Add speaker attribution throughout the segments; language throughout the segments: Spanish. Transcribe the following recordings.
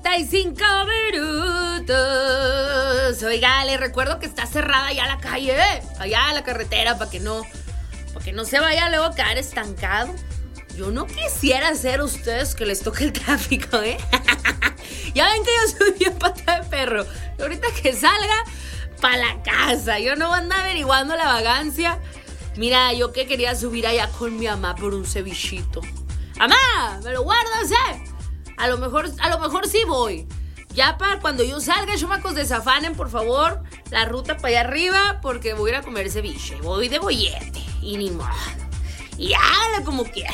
Speaker 1: 45 minutos. Oiga, les recuerdo que está cerrada ya la calle, allá la carretera, para que no se vaya luego a caer estancado. Yo no quisiera ser ustedes que les toque el tráfico, Ya ven que yo soy bien pata de perro. Y ahorita que salga pa' la casa, yo no ando averiguando la vagancia. Mira, yo que quería subir allá con mi mamá por un cevichito. ¡Mamá! ¿Me lo guardas, A lo mejor sí voy. Ya para cuando yo salga, chamacos, desafanen, por favor, la ruta para allá arriba, porque voy a ir a comer ceviche. Voy de bollete. Y ni modo. Y hágala como quiera.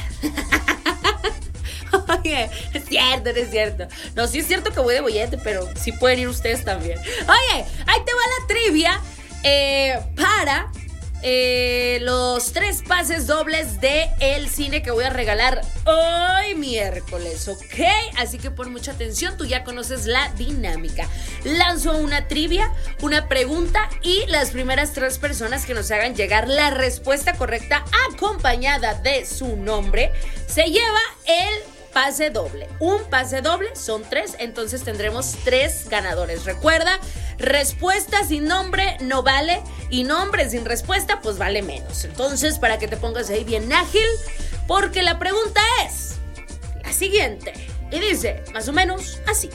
Speaker 1: Oye, es cierto, no es cierto. No, sí es cierto que voy de bollete, pero sí pueden ir ustedes también. Oye, ahí te va la trivia para los 3 pases dobles de el cine que voy a regalar hoy miércoles, ¿ok? Así que pon mucha atención, tú ya conoces la dinámica. Lanzo una trivia, una pregunta, y las primeras 3 personas que nos hagan llegar la respuesta correcta acompañada de su nombre se lleva el pase doble. Un pase doble son 3, entonces tendremos 3 ganadores. Recuerda, respuesta sin nombre no vale, y nombre sin respuesta pues vale menos. Entonces, para que te pongas ahí bien ágil, porque la pregunta es la siguiente, y dice más o menos así: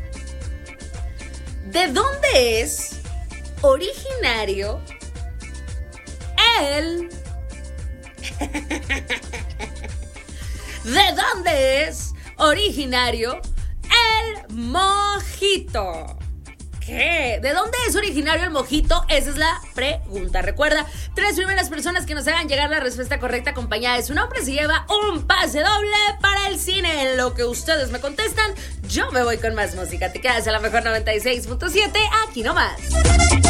Speaker 1: ¿de dónde es originario el... ¿De dónde es originario el mojito? ¿Qué? ¿De dónde es originario el mojito? Esa es la pregunta. Recuerda, 3 primeras personas que nos hagan llegar la respuesta correcta acompañada de su nombre se lleva un pase doble para el cine. En lo que ustedes me contestan, yo me voy con más música. Te quedas a la mejor 96.7, aquí nomás.